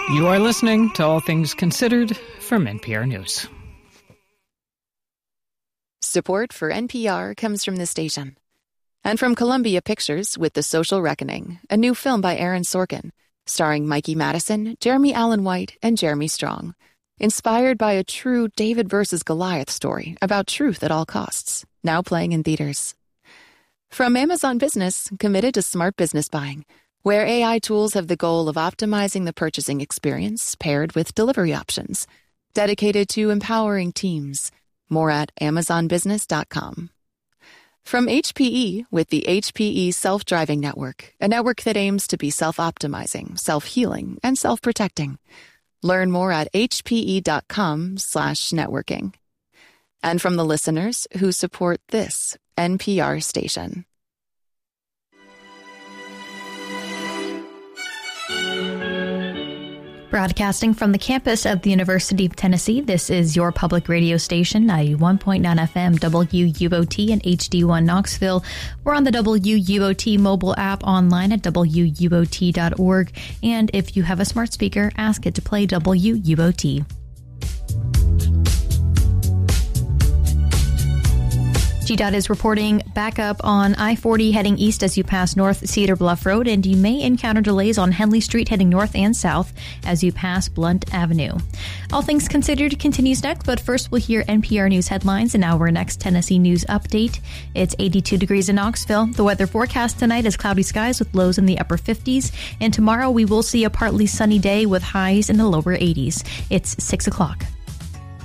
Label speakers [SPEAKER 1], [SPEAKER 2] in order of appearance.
[SPEAKER 1] You are listening to All Things Considered from NPR News.
[SPEAKER 2] Support for NPR comes from this station. And from Columbia Pictures with The Social Reckoning, a new film by Aaron Sorkin, starring Mikey Madison, Jeremy Allen White, and Jeremy Strong. Inspired by a true David versus Goliath story about truth at all costs, now playing in theaters. From Amazon Business, committed to smart business buying, where AI tools have the goal of optimizing the purchasing experience paired with delivery options. Dedicated to empowering teams. More at amazonbusiness.com. From HPE with the HPE Self-Driving Network, a network that aims to be self-optimizing, self-healing, and self-protecting. Learn more at hpe.com/networking. And from the listeners who support this NPR station.
[SPEAKER 3] Broadcasting from the campus of the University of Tennessee, this is your public radio station, 91.9 FM WUOT and HD1 Knoxville. We're on the WUOT mobile app, online at WUOT.org. And if you have a smart speaker, ask it to play WUOT. GDOT is reporting backup on I-40 heading east as you pass North Cedar Bluff Road, and you may encounter delays on Henley Street heading north and south as you pass Blunt Avenue. All Things Considered continues next, but first we'll hear NPR News headlines and our next Tennessee News update. It's 82 degrees in Knoxville. The weather forecast tonight is cloudy skies with lows in the upper 50s, and tomorrow we will see a partly sunny day with highs in the lower 80s. It's 6 o'clock.